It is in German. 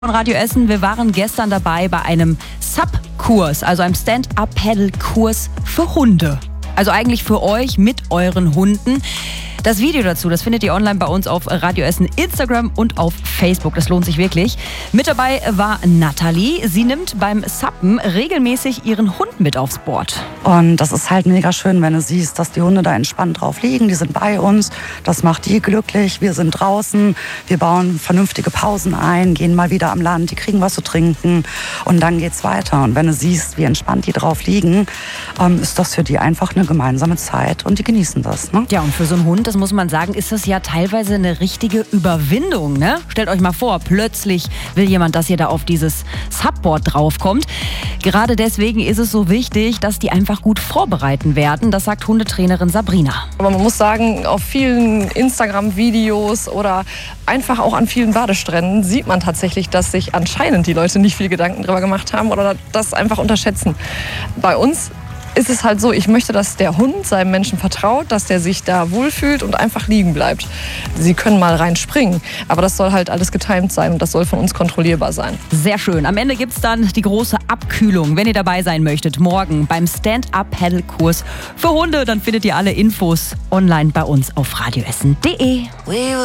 Von Radio Essen, wir waren gestern dabei bei einem SUP-Kurs, also einem Stand-Up-Paddle-Kurs für Hunde. Also eigentlich für euch mit euren Hunden. Das Video dazu, das findet ihr online bei uns auf Radio Essen, Instagram und auf Facebook. Das lohnt sich wirklich. Mit dabei war Nathalie. Sie nimmt beim Suppen regelmäßig ihren Hund mit aufs Board. Und das ist halt mega schön, wenn du siehst, dass die Hunde da entspannt drauf liegen. Die sind bei uns. Das macht die glücklich. Wir sind draußen. Wir bauen vernünftige Pausen ein, gehen mal wieder am Land. Die kriegen was zu trinken. Und dann geht's weiter. Und wenn du siehst, wie entspannt die drauf liegen, ist das für die einfach eine gemeinsame Zeit. Und die genießen das. Ne? Ja, und für so einen Hund, das muss man sagen, ist das ja teilweise eine richtige Überwindung. Ne? Stellt euch mal vor, plötzlich will jemand, dass ihr da auf dieses Subboard draufkommt. Gerade deswegen ist es so wichtig, dass die einfach gut vorbereiten werden. Das sagt Hundetrainerin Sabrina. Aber man muss sagen, auf vielen Instagram-Videos oder einfach auch an vielen Badestränden sieht man tatsächlich, dass sich anscheinend die Leute nicht viel Gedanken darüber gemacht haben oder das einfach unterschätzen. Bei uns ist es halt so, ich möchte, dass der Hund seinem Menschen vertraut, dass der sich da wohlfühlt und einfach liegen bleibt. Sie können mal reinspringen, aber das soll halt alles getimed sein und das soll von uns kontrollierbar sein. Sehr schön. Am Ende gibt es dann die große Abkühlung. Wenn ihr dabei sein möchtet, morgen beim Stand-Up-Paddle-Kurs für Hunde, dann findet ihr alle Infos online bei uns auf radioessen.de.